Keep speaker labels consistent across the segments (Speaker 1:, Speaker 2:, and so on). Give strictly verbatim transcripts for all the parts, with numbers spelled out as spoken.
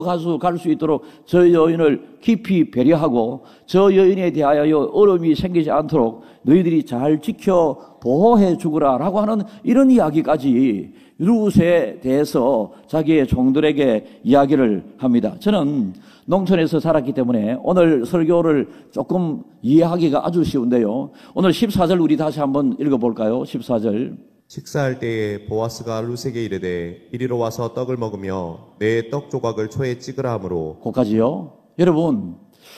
Speaker 1: 가수 갈 수 있도록 저 여인을 깊이 배려하고 저 여인에 대하여 어려움이 생기지 않도록 너희들이 잘 지켜 보호해 주거라 라고 하는 이런 이야기까지 룻에 대해서 자기의 종들에게 이야기를 합니다. 저는 농촌에서 자랐기 때문에 오늘 설교를 조금 이해하기가 아주 쉬운데요. 오늘 십사 절 우리 다시 한번 읽어볼까요? 십사 절.
Speaker 2: 식사할 때에 보아스가 룻에게 이르되 이리로 와서 떡을 먹으며 내 떡 조각을 초에 찍으라 하므로.
Speaker 1: 거기까지요. 여러분,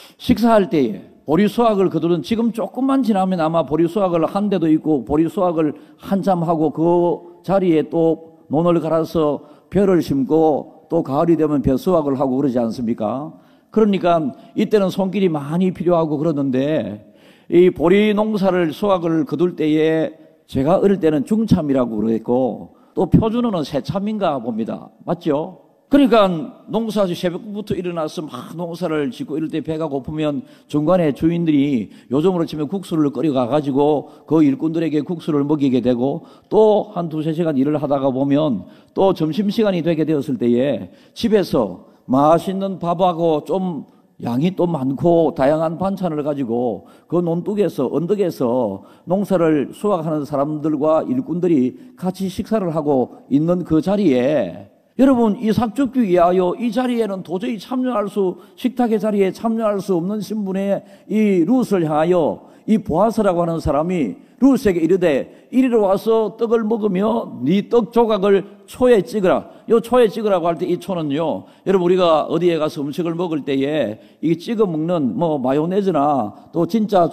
Speaker 1: 식사할 때에 보리 수확을 그들은 지금 조금만 지나면 아마 보리 수확을 한 데도 있고 보리 수확을 한참 하고 그 자리에 또 논을 갈아서 벼를 심고 또 가을이 되면 벼 수확을 하고 그러지 않습니까? 그러니까 이때는 손길이 많이 필요하고 그러는데 이 보리 농사를 수확을 거둘 때에 제가 어릴 때는 중참이라고 그랬고 또 표준어는 새참인가 봅니다. 맞죠? 그러니까 농사 새벽부터 일어나서 막 농사를 짓고 이럴 때 배가 고프면 중간에 주인들이 요즘으로 치면 국수를 끓여가가지고 그 일꾼들에게 국수를 먹이게 되고 또 한 두세 시간 일을 하다가 보면 또 점심시간이 되게 되었을 때에 집에서 맛있는 밥하고 좀 양이 또 많고 다양한 반찬을 가지고 그 논둑에서 언덕에서 농사를 수확하는 사람들과 일꾼들이 같이 식사를 하고 있는 그 자리에 여러분 이 삭죽기 위하여 이 자리에는 도저히 참여할 수 식탁의 자리에 참여할 수 없는 신분의 이 룻을 향하여 이 보아스라고 하는 사람이 룻에게 이르되 이리로 와서 떡을 먹으며 네 떡 조각을 초에 찍으라. 요 초에 찍으라고 할 때 이 초는요, 여러분 우리가 어디에 가서 음식을 먹을 때에 이 찍어 먹는 뭐 마요네즈나 또 진짜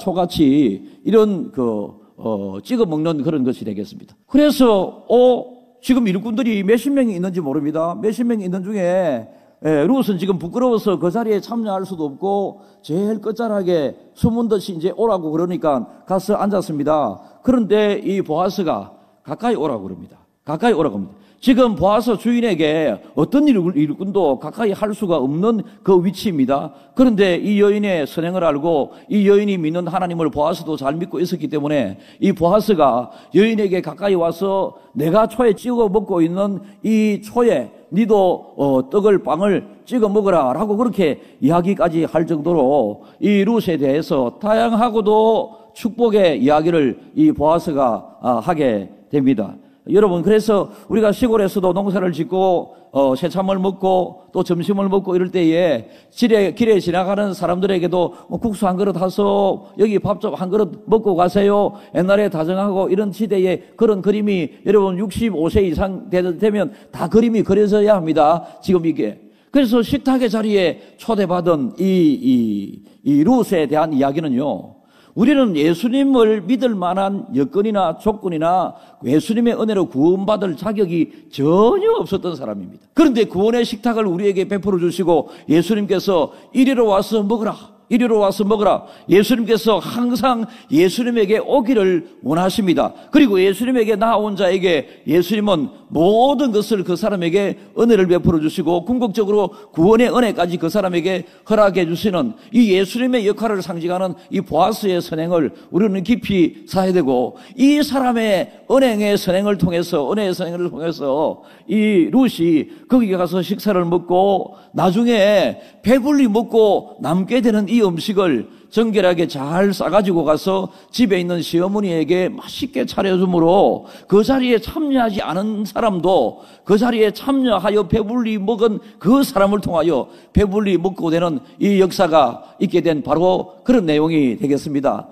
Speaker 1: 초같이 이런 그 어, 찍어 먹는 그런 것이 되겠습니다. 그래서 어 지금 일꾼들이 몇십 명이 있는지 모릅니다. 몇십 명이 있는 중에 예, 룻은 지금 부끄러워서 그 자리에 참여할 수도 없고 제일 끝자락에 숨은 듯이 이제 오라고 그러니까 가서 앉았습니다. 그런데 이 보아스가 가까이 오라고 그럽니다. 가까이 오라고 합니다. 지금 보아스 주인에게 어떤 일꾼도 가까이 할 수가 없는 그 위치입니다. 그런데 이 여인의 선행을 알고 이 여인이 믿는 하나님을 보아스도 잘 믿고 있었기 때문에 이 보아스가 여인에게 가까이 와서 내가 초에 찍어 먹고 있는 이 초에 니도 어, 떡을 빵을 찍어 먹으라 라고 그렇게 이야기까지 할 정도로 이 룻에 대해서 다양하고도 축복의 이야기를 이 보아스가 아, 하게 됩니다. 여러분 그래서 우리가 시골에서도 농사를 짓고 어, 새참을 먹고 또 점심을 먹고 이럴 때에 길에, 길에 지나가는 사람들에게도 뭐 국수 한 그릇 하소 여기 밥 좀 한 그릇 먹고 가세요 옛날에 다정하고 이런 시대에 그런 그림이 여러분 육십오 세 이상 되면 다 그림이 그려져야 합니다. 지금 이게 그래서 식탁의 자리에 초대받은 이, 이, 이 룻에 대한 이야기는요, 우리는 예수님을 믿을 만한 여건이나 조건이나 예수님의 은혜로 구원받을 자격이 전혀 없었던 사람입니다. 그런데 구원의 식탁을 우리에게 베풀어 주시고 예수님께서 이리로 와서 먹으라, 이리로 와서 먹으라. 예수님께서 항상 예수님에게 오기를 원하십니다. 그리고 예수님에게 나아온 자에게 예수님은 모든 것을 그 사람에게 은혜를 베풀어 주시고 궁극적으로 구원의 은혜까지 그 사람에게 허락해 주시는 이 예수님의 역할을 상징하는 이 보아스의 선행을 우리는 깊이 사야 되고, 이 사람의 은행의 선행을 통해서, 은혜의 선행을 통해서 이 룻이 거기에 가서 식사를 먹고 나중에 배불리 먹고 남게 되는 이 음식을 정결하게 잘 싸가지고 가서 집에 있는 시어머니에게 맛있게 차려주므로 그 자리에 참여하지 않은 사람도 그 자리에 참여하여 배불리 먹은 그 사람을 통하여 배불리 먹고 되는 이 역사가 있게 된 바로 그런 내용이 되겠습니다.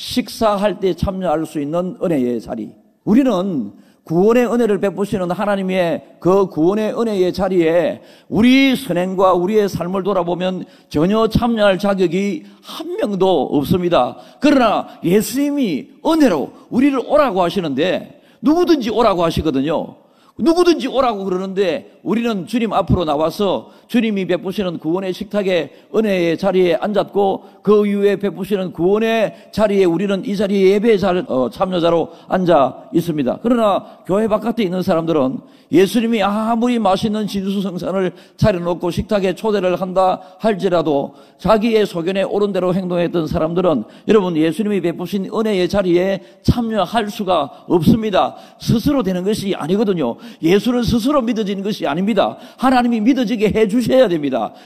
Speaker 1: 식사할 때 참여할 수 있는 은혜의 자리. 우리는 구원의 은혜를 베푸시는 하나님의 그 구원의 은혜의 자리에 우리 선행과 우리의 삶을 돌아보면 전혀 참여할 자격이 한 명도 없습니다. 그러나 예수님이 은혜로 우리를 오라고 하시는데, 누구든지 오라고 하시거든요. 누구든지 오라고 그러는데 우리는 주님 앞으로 나와서 주님이 베푸시는 구원의 식탁에 은혜의 자리에 앉았고 그 이후에 베푸시는 구원의 자리에 우리는 이 자리에 예배의 참여자로 앉아 있습니다. 그러나 교회 바깥에 있는 사람들은 예수님이 아무리 맛있는 진수성찬을 차려놓고 식탁에 초대를 한다 할지라도 자기의 소견에 옳은 대로 행동했던 사람들은 여러분 예수님이 베푸신 은혜의 자리에 참여할 수가 없습니다. 스스로 되는 것이 아니거든요. 예수는 스스로 믿어지는 것이 아닙니다. 하나님이 믿어지게 해 주셔야 됩니다.